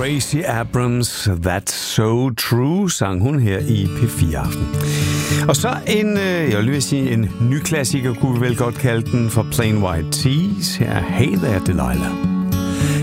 Gracie Abrams, That's So True, sang hun her i P4 Aften. Og så jeg vil lige sige, en ny klassiker, kunne vi vel godt kalde den, for Plain White T's. Her er Hey There Delilah.